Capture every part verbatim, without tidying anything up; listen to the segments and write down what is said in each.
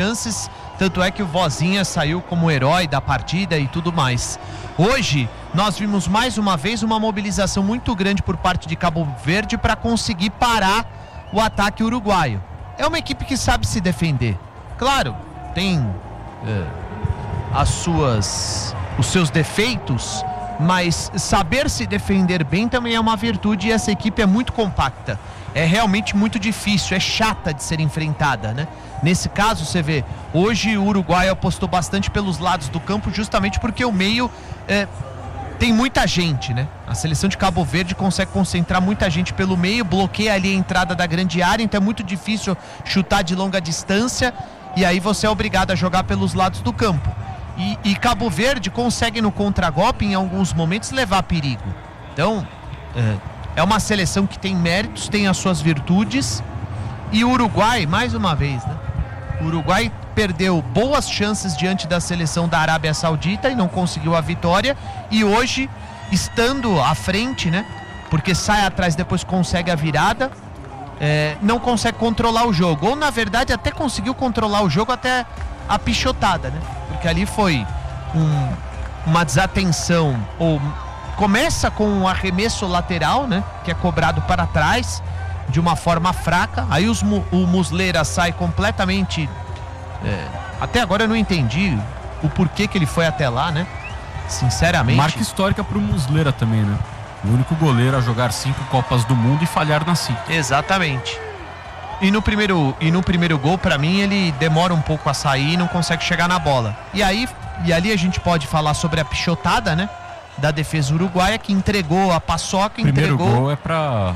chances, tanto é que o Vozinha saiu como herói da partida e tudo mais. Hoje nós vimos mais uma vez uma mobilização muito grande por parte de Cabo Verde para conseguir parar o ataque uruguaio. É uma equipe que sabe se defender. Claro, tem é, as suas, os seus defeitos, mas saber se defender bem também é uma virtude e essa equipe é muito compacta. É realmente muito difícil, é chata de ser enfrentada, né? Nesse caso, você vê, hoje o Uruguai apostou bastante pelos lados do campo justamente porque o meio é, tem muita gente, né? A seleção de Cabo Verde consegue concentrar muita gente pelo meio, bloqueia ali a entrada da grande área, então é muito difícil chutar de longa distância e aí você é obrigado a jogar pelos lados do campo. E, e Cabo Verde consegue no contragolpe em alguns momentos levar perigo. Então, é, é uma seleção que tem méritos, tem as suas virtudes. E o Uruguai, mais uma vez, né? O Uruguai perdeu boas chances diante da seleção da Arábia Saudita e não conseguiu a vitória. E hoje, estando à frente, né? Porque sai atrás, depois consegue a virada, é, não consegue controlar o jogo. Ou, na verdade, até conseguiu controlar o jogo até a pichotada, né? Porque ali foi um, uma desatenção, ou começa com um arremesso lateral, né? Que é cobrado para trás de uma forma fraca, aí os, o Muslera sai completamente, é, até agora eu não entendi o porquê que ele foi até lá, né? Sinceramente. Marca histórica pro Muslera também, né? O único goleiro a jogar cinco Copas do Mundo e falhar nas cinco. Exatamente. E no primeiro, e no primeiro gol, pra mim, ele demora um pouco a sair e não consegue chegar na bola. E aí, e ali a gente pode falar sobre a pichotada, né? Da defesa uruguaia, que entregou a paçoca, primeiro entregou... Primeiro gol é pra...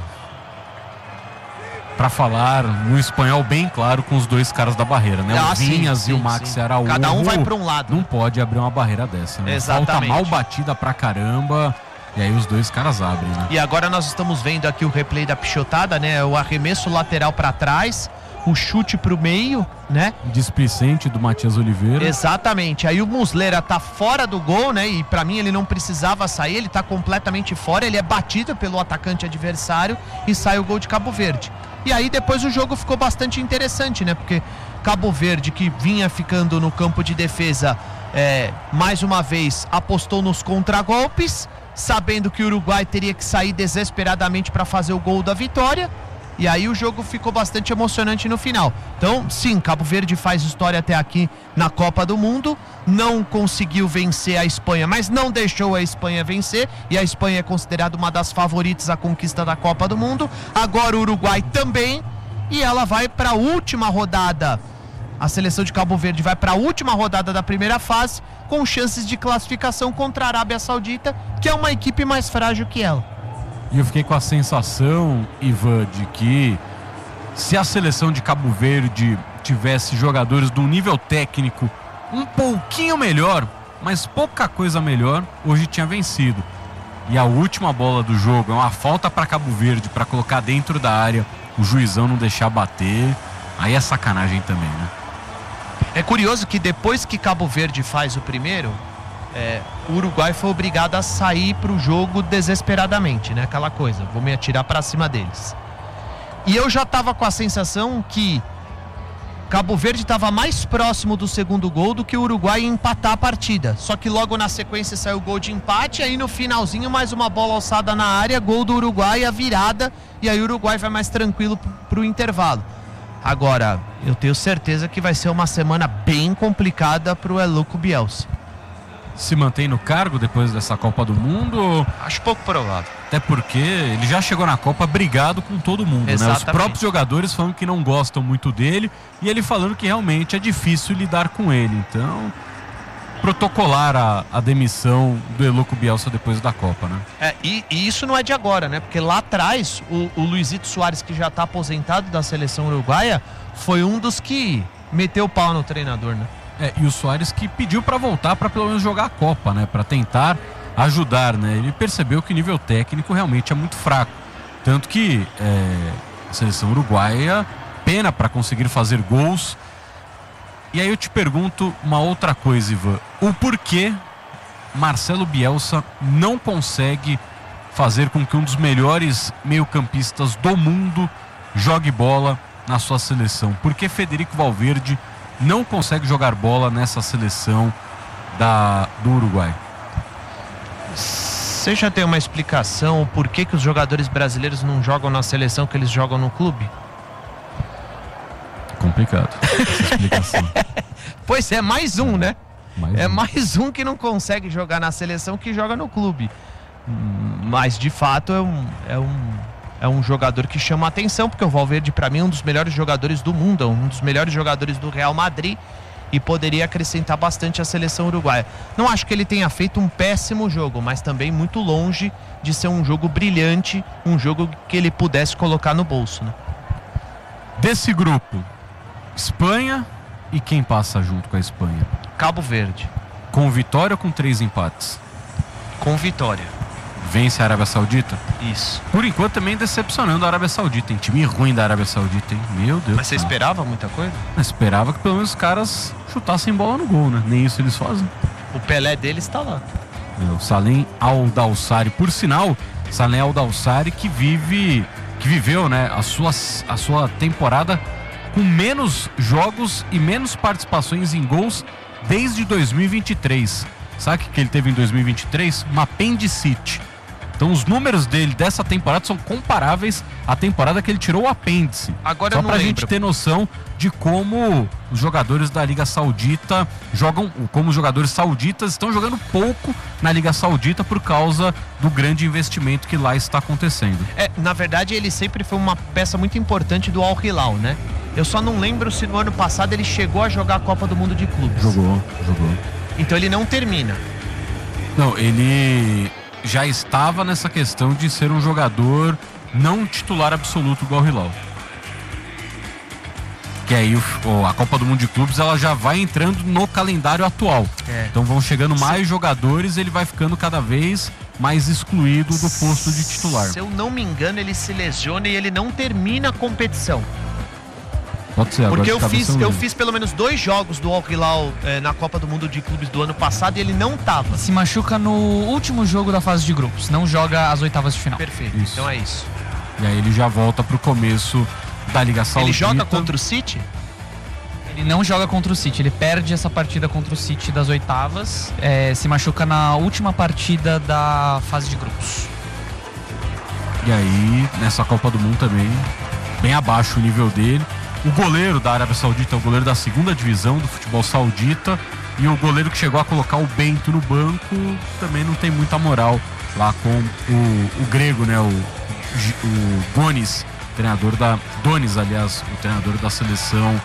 Pra falar um espanhol bem claro com os dois caras da barreira, né? Ah, o Vinhas sim, e sim, o Maxi sim. Araújo. Cada um vai pra um lado. Não pode abrir uma barreira dessa, né? Exatamente. Falta mal batida pra caramba. E aí os dois caras abrem, né? E agora nós estamos vendo aqui o replay da pichotada, né? O arremesso lateral pra trás, o chute pro meio, né? Displicente do Matias Oliveira. Exatamente. Aí o Muslera tá fora do gol, né? E pra mim ele não precisava sair, ele tá completamente fora, ele é batido pelo atacante adversário e sai o gol de Cabo Verde. E aí depois o jogo ficou bastante interessante, né? Porque Cabo Verde, que vinha ficando no campo de defesa, é, mais uma vez apostou nos contragolpes, sabendo que o Uruguai teria que sair desesperadamente para fazer o gol da vitória. E aí o jogo ficou bastante emocionante no final. Então, sim, Cabo Verde faz história até aqui na Copa do Mundo. Não conseguiu vencer a Espanha, mas não deixou a Espanha vencer. E a Espanha é considerada uma das favoritas à conquista da Copa do Mundo. Agora o Uruguai também. E ela vai para a última rodada. A seleção de Cabo Verde vai para a última rodada da primeira fase, com chances de classificação contra a Arábia Saudita, que é uma equipe mais frágil que ela. E eu fiquei com a sensação, Ivan, de que se a seleção de Cabo Verde tivesse jogadores de um nível técnico um pouquinho melhor, mas pouca coisa melhor, hoje tinha vencido. E a última bola do jogo é uma falta para Cabo Verde, para colocar dentro da área, o juizão não deixar bater. Aí é sacanagem também, né? É curioso que depois que Cabo Verde faz o primeiro, É, o Uruguai foi obrigado a sair para o jogo desesperadamente, né? Aquela coisa, vou me atirar para cima deles. E eu já estava com a sensação que Cabo Verde estava mais próximo do segundo gol do que o Uruguai ia empatar a partida. Só que logo na sequência saiu o gol de empate, aí no finalzinho mais uma bola alçada na área, gol do Uruguai, a virada, e aí o Uruguai vai mais tranquilo para o intervalo. Agora, eu tenho certeza que vai ser uma semana bem complicada para o Eluco Bielsa. Se mantém no cargo depois dessa Copa do Mundo? Acho pouco provável. Até porque ele já chegou na Copa brigado com todo mundo, né? Os próprios jogadores falando que não gostam muito dele e ele falando que realmente é difícil lidar com ele. Então, protocolar a, a demissão do Eluco Bielsa depois da Copa, né? É, e, e isso não é de agora, né? Porque lá atrás, o, o Luizito Soares, que já está aposentado da seleção uruguaia, foi um dos que meteu o pau no treinador, né? É, e o Soares que pediu para voltar para pelo menos jogar a Copa, né? Para tentar ajudar, né? Ele percebeu que o nível técnico realmente é muito fraco. Tanto que é, a seleção uruguaia pena para conseguir fazer gols. E aí eu te pergunto uma outra coisa, Ivan. O porquê Marcelo Bielsa não consegue fazer com que um dos melhores meio-campistas do mundo jogue bola na sua seleção? Por que Federico Valverde não consegue jogar bola nessa seleção da, do Uruguai? Você já tem uma explicação por que, que os jogadores brasileiros não jogam na seleção que eles jogam no clube? Complicado essa explicação. Pois é, mais um, né? Mais é um. mais um que não consegue jogar na seleção que joga no clube. Mas de fato é um, é um, é um jogador que chama a atenção, porque o Valverde, para mim, é um dos melhores jogadores do mundo, um dos melhores jogadores do Real Madrid, e poderia acrescentar bastante a seleção uruguaia. Não acho que ele tenha feito um péssimo jogo, mas também muito longe de ser um jogo brilhante, um jogo que ele pudesse colocar no bolso, né? Desse grupo, Espanha e quem passa junto com a Espanha? Cabo Verde. Com vitória ou com três empates? Com vitória. Vence a Arábia Saudita? Isso. Por enquanto também decepcionando a Arábia Saudita. Tem time ruim da Arábia Saudita, hein? Meu Deus. Mas você esperava muita coisa? Eu esperava que pelo menos os caras chutassem bola no gol, né? Nem isso eles fazem. O Pelé deles está lá. É, o Salem Al-Dawsari, por sinal, Salem Al-Dawsari que vive, que viveu, né, a sua, a sua temporada com menos jogos e menos participações em gols desde dois mil e vinte e três. Sabe o que ele teve em dois mil e vinte e três? Uma apendicite. Então os números dele dessa temporada são comparáveis à temporada que ele tirou o apêndice. Agora Só eu não pra lembro. gente ter noção de como os jogadores da Liga Saudita jogam, como os jogadores sauditas estão jogando pouco na Liga Saudita por causa do grande investimento que lá está acontecendo. É, na verdade ele sempre foi uma peça muito importante do Al Hilal, né? Eu só não lembro se no ano passado ele chegou a jogar a Copa do Mundo de Clubes. Jogou, jogou. Então ele não termina. Não, ele já estava nessa questão de ser um jogador não titular absoluto do Al Hilal. Que aí o, a Copa do Mundo de Clubes ela já vai entrando no calendário atual. É. Então vão chegando mais jogadores, ele vai ficando cada vez mais excluído do posto de titular. Se eu não me engano, ele se lesiona e ele não termina a competição. Pode ser, agora porque eu de fiz, eu eu fiz pelo menos dois jogos do Al Hilal eh, na Copa do Mundo de Clubes do ano passado e ele não tava. Se machuca no último jogo da fase de grupos, não joga as oitavas de final. Perfeito, isso. Então é isso. E aí ele já volta pro começo da Liga Saudita. Ele joga contra o City? Ele não joga contra o City, ele perde essa partida contra o City das oitavas, é, se machuca na última partida da fase de grupos. E aí, nessa Copa do Mundo também, bem abaixo o nível dele. O goleiro da Arábia Saudita é o goleiro da segunda divisão do futebol saudita. E o goleiro que chegou a colocar o Bento no banco também não tem muita moral lá com o, o grego, né? O, o Gonis, treinador da... Donis, aliás, o treinador da seleção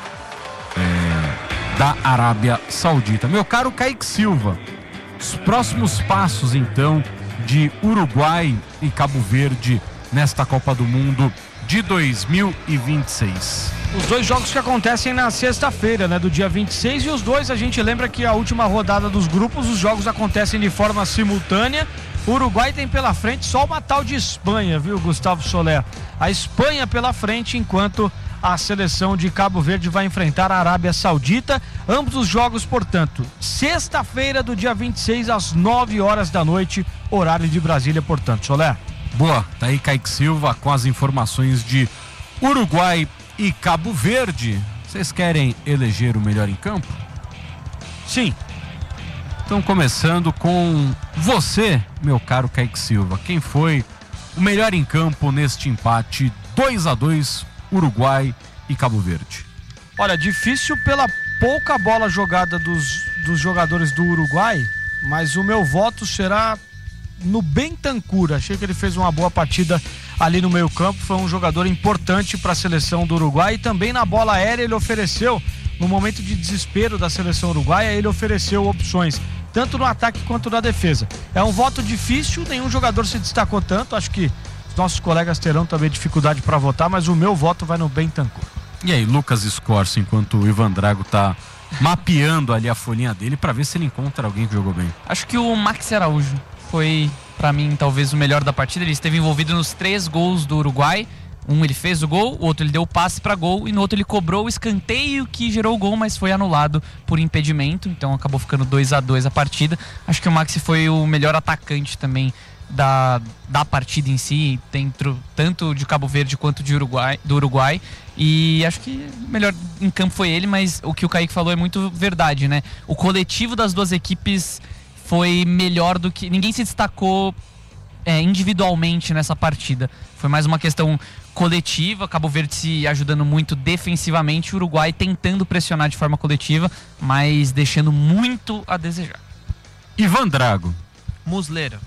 é, da Arábia Saudita. Meu caro Kaique Silva, os próximos passos, então, de Uruguai e Cabo Verde nesta Copa do Mundo de dois mil e vinte e seis. Os dois jogos que acontecem na sexta-feira, né, do dia vinte e seis, e os dois, a gente lembra que a última rodada dos grupos, os jogos acontecem de forma simultânea. O Uruguai tem pela frente só uma tal de Espanha, viu, Gustavo Soler? A Espanha pela frente, enquanto a seleção de Cabo Verde vai enfrentar a Arábia Saudita. Ambos os jogos, portanto, sexta-feira do dia vinte e seis, às nove horas da noite, horário de Brasília, portanto, Soler. Boa, tá aí Kaique Silva com as informações de Uruguai e Cabo Verde. Vocês querem eleger o melhor em campo? Sim. Então, começando com você, meu caro Kaique Silva. Quem foi o melhor em campo neste empate dois a dois, Uruguai e Cabo Verde? Olha, difícil pela pouca bola jogada dos, dos jogadores do Uruguai, mas o meu voto será no Bentancur. Achei que ele fez uma boa partida ali no meio campo, foi um jogador importante para a seleção do Uruguai, e também na bola aérea ele ofereceu, no momento de desespero da seleção uruguaia, ele ofereceu opções, tanto no ataque quanto na defesa. É um voto difícil, nenhum jogador se destacou tanto, acho que os nossos colegas terão também dificuldade para votar, mas o meu voto vai no Bentancur. E aí, Lucas Scorsi, enquanto o Ivan Drago tá mapeando ali a folhinha dele para ver se ele encontra alguém que jogou bem. Acho que o Maxi Araújo foi, pra mim, talvez o melhor da partida. Ele esteve envolvido nos três gols do Uruguai. Um ele fez o gol, o outro ele deu o passe pra gol, e no outro ele cobrou o escanteio que gerou o gol, mas foi anulado por impedimento, então acabou ficando dois a dois a partida. Acho que o Maxi foi o melhor atacante também da, da partida em si, dentro tanto de Cabo Verde quanto de Uruguai, do Uruguai. E acho que o melhor em campo foi ele, mas o que o Kaique falou é muito verdade, né? O coletivo das duas equipes foi melhor do que... Ninguém se destacou é, individualmente nessa partida. Foi mais uma questão coletiva, Cabo Verde se ajudando muito defensivamente, o Uruguai tentando pressionar de forma coletiva, mas deixando muito a desejar. Ivan Drago. Muslera.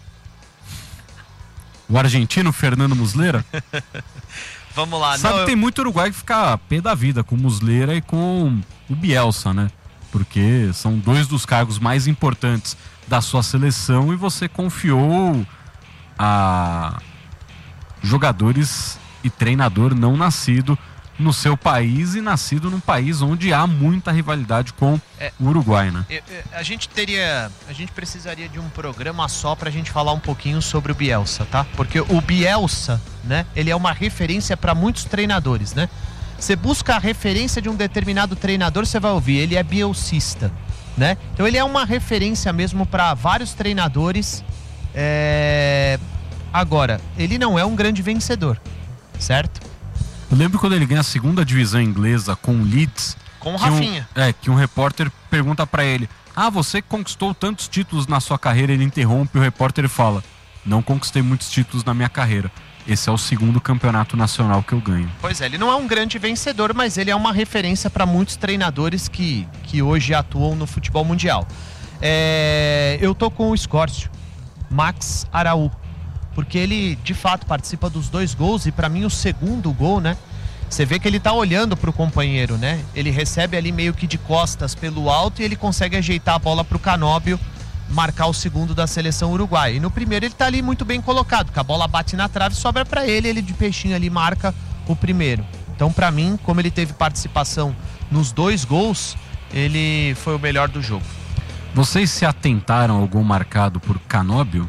O argentino Fernando Muslera? Vamos lá. Sabe não, que eu... tem muito Uruguai que fica pé da vida com o Muslera e com o Bielsa, né? Porque são dois dos cargos mais importantes da sua seleção e você confiou a jogadores e treinador não nascido no seu país e nascido num país onde há muita rivalidade com é, o Uruguai, né? Eu, eu, a gente teria, a gente precisaria de um programa só pra gente falar um pouquinho sobre o Bielsa, tá? Porque o Bielsa, né, ele é uma referência para muitos treinadores, né? Você busca a referência de um determinado treinador, você vai ouvir, ele é bielcista, né? Então ele é uma referência mesmo para vários treinadores. É... Agora, ele não é um grande vencedor, certo? Eu lembro quando ele ganha a segunda divisão inglesa com o Leeds. Com o Rafinha. Um, é, que um repórter pergunta pra ele: ah, você conquistou tantos títulos na sua carreira? Ele interrompe o repórter e fala: não conquistei muitos títulos na minha carreira. Esse é o segundo campeonato nacional que eu ganho. Pois é, ele não é um grande vencedor, mas ele é uma referência para muitos treinadores que, que hoje atuam no futebol mundial. É, eu tô com o Escórcio, Max Araú, porque ele de fato participa dos dois gols e para mim o segundo gol, né? Você vê que ele tá olhando pro companheiro, né? Ele recebe ali meio que de costas pelo alto e ele consegue ajeitar a bola pro Canóbio marcar o segundo da seleção uruguaia. E no primeiro ele tá ali muito bem colocado, que a bola bate na trave, sobra para ele, ele de peixinho ali marca o primeiro. Então para mim, como ele teve participação nos dois gols, ele foi o melhor do jogo. Vocês se atentaram ao gol marcado por Canóbio?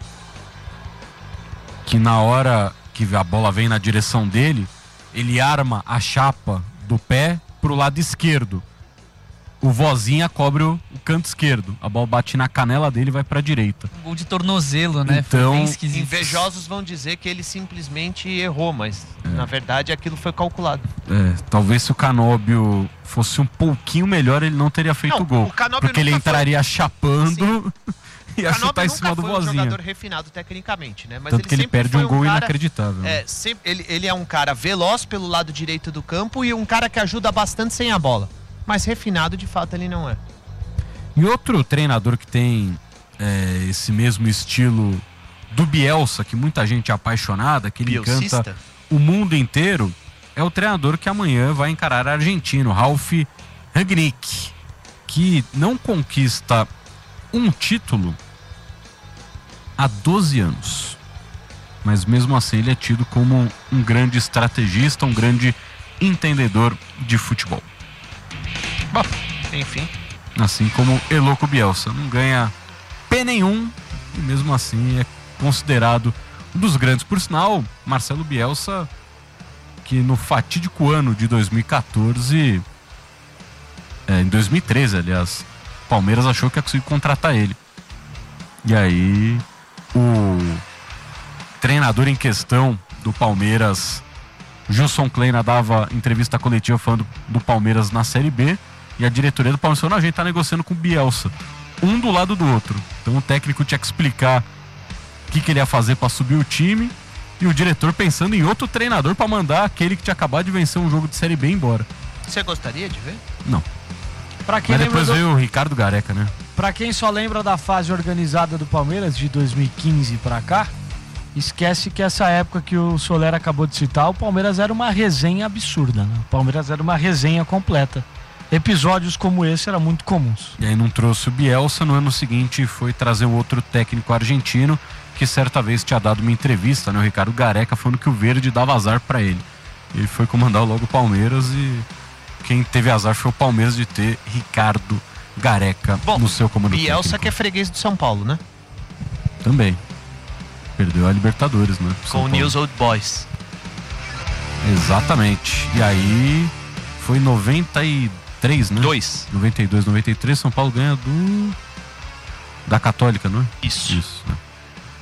Que na hora que a bola vem na direção dele, ele arma a chapa do pé pro lado esquerdo. O Vozinha cobre o, o canto esquerdo. A bola bate na canela dele e vai pra direita. Um gol de tornozelo, né? Então, invejosos vão dizer que ele simplesmente errou, mas é. na verdade aquilo foi calculado. É, talvez se o Canóbio fosse um pouquinho melhor, ele não teria feito não, gol. O Canóbio porque ele entraria foi... chapando e ia chutar em cima do Vozinha. Vozinha. Um jogador refinado tecnicamente, né? Mas Tanto ele que ele perde um, um gol cara, inacreditável. É, sempre, ele, ele é um cara veloz pelo lado direito do campo e um cara que ajuda bastante sem a bola. Mas refinado, de fato, ele não é. E outro treinador que tem é, esse mesmo estilo do Bielsa, que muita gente é apaixonada, que ele Bielcista? encanta o mundo inteiro, é o treinador que amanhã vai encarar a argentino, Ralf Rangnick, que não conquista um título há doze anos. Mas mesmo assim ele é tido como um grande estrategista, um grande entendedor de futebol. Bom, enfim. Assim como Eloco Bielsa. Não ganha pé nenhum e mesmo assim é considerado um dos grandes. Por sinal, Marcelo Bielsa, que no fatídico ano de dois mil e quatorze, é, em dois mil e treze, aliás, o Palmeiras achou que ia conseguir contratar ele. E aí o treinador em questão do Palmeiras, Gilson Kleina, dava entrevista coletiva falando do Palmeiras na Série B. E a diretoria do Palmeiras falou: não, a gente tá negociando com o Bielsa, um do lado do outro. Então o técnico tinha que explicar o que, que ele ia fazer para subir o time, e o diretor pensando em outro treinador para mandar aquele que tinha acabado de vencer um jogo de Série B embora. Você gostaria de ver? Não. Pra quem Mas depois do... veio o Ricardo Gareca, né? Pra quem só lembra da fase organizada do Palmeiras de dois mil e quinze pra cá, esquece que essa época que o Soler acabou de citar, o Palmeiras era uma resenha absurda, né? O Palmeiras era uma resenha completa. Episódios como esse eram muito comuns. E aí não trouxe o Bielsa. No ano seguinte foi trazer um outro técnico argentino que certa vez tinha dado uma entrevista, né, o Ricardo Gareca, falando que o Verde dava azar pra ele. Ele foi comandar logo o Palmeiras e quem teve azar foi o Palmeiras de ter Ricardo Gareca Bom, no seu comando Bielsa técnico. Que é freguês do São Paulo, né? Também. Perdeu a Libertadores, né? Com o News Old Boys. Exatamente. E aí foi noventa e três, né? Dois. noventa e dois, noventa e três, São Paulo ganha do... da Católica, não é? Isso. Isso, né?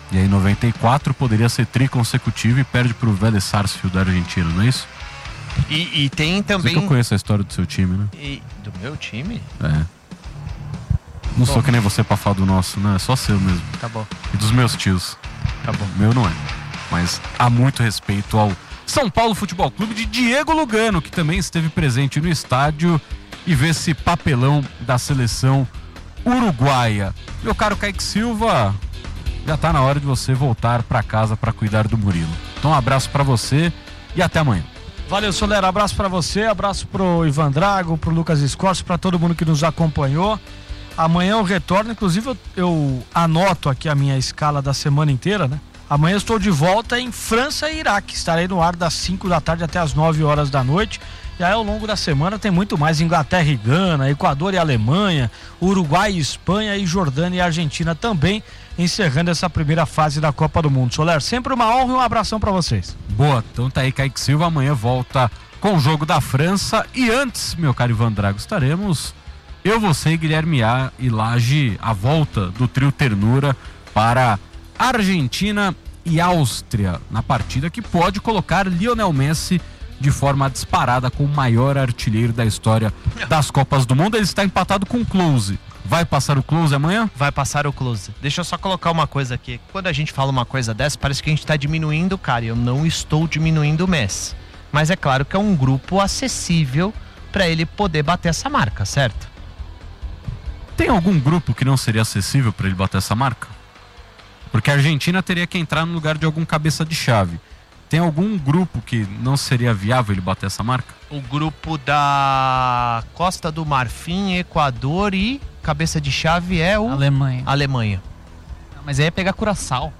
E aí, em noventa e quatro, poderia ser tri consecutivo e perde pro Vélez Sarsfield da Argentina, não é isso? E, e tem também... Você que eu conheço a história do seu time, né? E... Do meu time? É. Não bom. Sou que nem você pra falar do nosso, né? É só seu mesmo. Tá bom. E dos meus tios. Tá bom. Meu não é. Mas há muito respeito ao São Paulo Futebol Clube de Diego Lugano, que também esteve presente no estádio e vê esse papelão da seleção uruguaia. Meu caro Kaique Silva, já tá na hora de você voltar pra casa pra cuidar do Murilo. Então um abraço pra você e até amanhã. Valeu, Solero, abraço pra você, abraço pro Ivan Drago, pro Lucas Escorcio, pra todo mundo que nos acompanhou. Amanhã eu retorno, inclusive eu, eu anoto aqui a minha escala da semana inteira, né? Amanhã eu estou de volta em França e Iraque, estarei no ar das cinco da tarde até as nove horas da noite. E aí ao longo da semana tem muito mais, Inglaterra e Gana, Equador e Alemanha, Uruguai e Espanha e Jordânia e Argentina também, encerrando essa primeira fase da Copa do Mundo. Soler, sempre uma honra e um abração para vocês. Boa, então tá aí Kaique Silva, amanhã volta com o jogo da França e antes, meu caro Ivan Drago, estaremos eu, você, Guilherme A e Laje, a volta do trio Ternura para Argentina e Áustria, na partida que pode colocar Lionel Messi de forma disparada com o maior artilheiro da história das Copas do Mundo. Ele está empatado com o Klose. Vai passar o Klose amanhã? Vai passar o Klose. Deixa eu só colocar uma coisa aqui. Quando a gente fala uma coisa dessa, parece que a gente está diminuindo o cara. Eu não estou diminuindo o Messi. Mas é claro que é um grupo acessível para ele poder bater essa marca, certo? Tem algum grupo que não seria acessível para ele bater essa marca? Porque a Argentina teria que entrar no lugar de algum cabeça de chave. Tem algum grupo que não seria viável ele bater essa marca? O grupo da Costa do Marfim, Equador e cabeça de chave é o... Alemanha. Alemanha. Mas aí é pegar Curaçao.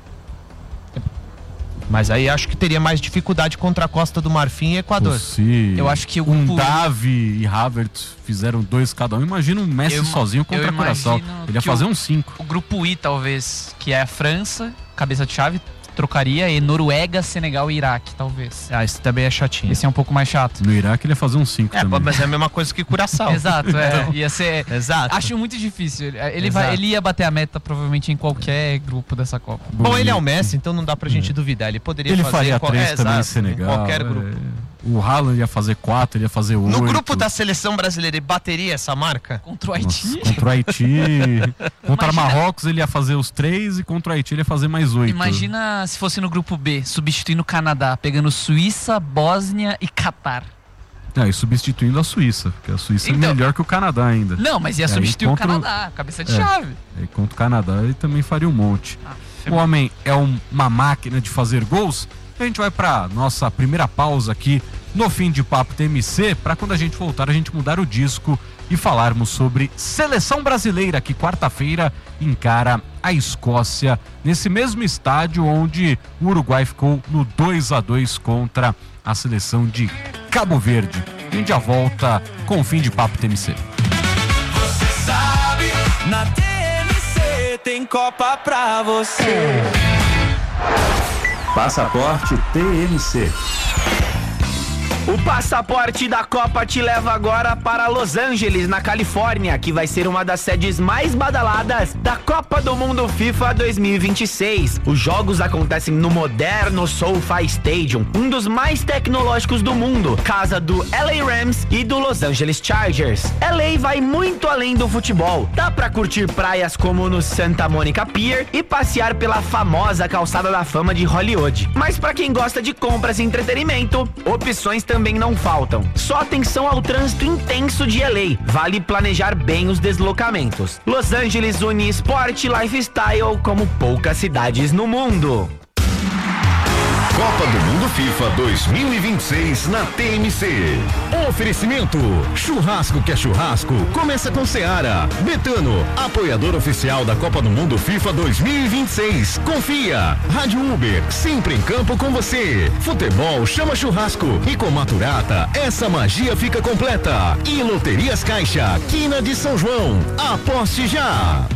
Mas aí acho que teria mais dificuldade contra a Costa do Marfim e Equador. Se eu acho que o um grupo... Davi e Havertz fizeram dois cada um. Imagina um Messi eu, sozinho contra Curaçao. Ele ia fazer o, uns cinco. O grupo I, talvez, que é a França, cabeça de chave, trocaria e Noruega, Senegal e Iraque, talvez. Ah, esse também é chatinho. Esse é um pouco mais chato. No Iraque ele ia fazer uns cinco é, também. Mas é a mesma coisa que Curaçao. Exato, é. Então, ia ser... Exato. Acho muito difícil. Ele, Exato. vai, ele ia bater a meta provavelmente em qualquer grupo dessa Copa. Bom, ele é o Messi, então não dá pra gente é. duvidar. Ele poderia ele fazer... faria qual... três é, também em exato, Senegal. Qualquer grupo. É... O Haaland ia fazer quatro, ele ia fazer oito. No grupo da seleção brasileira, ele bateria essa marca? Contra o Haiti. Nossa, contra o Haiti. Contra Imagina... Marrocos ele ia fazer os três e contra o Haiti ele ia fazer mais oito. Imagina se fosse no grupo B, substituindo o Canadá, pegando Suíça, Bósnia e Catar. Não, e substituindo a Suíça, porque a Suíça então... é melhor que o Canadá ainda. Não, mas ia e substituir contra... o Canadá, cabeça de é, chave. Aí contra o Canadá ele também faria um monte. Ah, o homem é um, uma máquina de fazer gols. A gente vai para nossa primeira pausa aqui no Fim de Papo T M C, para quando a gente voltar a gente mudar o disco e falarmos sobre seleção brasileira, que quarta-feira encara a Escócia nesse mesmo estádio onde o Uruguai ficou no dois a dois contra a seleção de Cabo Verde. A gente já volta com o Fim de Papo T M C. Você sabe, na T M C tem Copa pra você. Passaporte T M C. O passaporte da Copa te leva agora para Los Angeles, na Califórnia, que vai ser uma das sedes mais badaladas da Copa do Mundo FIFA dois mil e vinte e seis. Os jogos acontecem no moderno SoFi Stadium, um dos mais tecnológicos do mundo, casa do L A Rams e do Los Angeles Chargers. L A vai muito além do futebol. Dá pra curtir praias como no Santa Monica Pier e passear pela famosa calçada da fama de Hollywood. Mas pra quem gosta de compras e entretenimento, opções também também não faltam. Só atenção ao trânsito intenso de L A. Vale planejar bem os deslocamentos. Los Angeles une esporte e lifestyle como poucas cidades no mundo. Copa do Mundo FIFA dois mil e vinte e seis na T M C. Oferecimento: churrasco que é churrasco, começa com Seara. Betano, apoiador oficial da Copa do Mundo FIFA dois mil e vinte e seis. Confia. Rádio Uber, sempre em campo com você. Futebol chama churrasco. E com Maturata, essa magia fica completa. E Loterias Caixa, Quina de São João. Aposte já.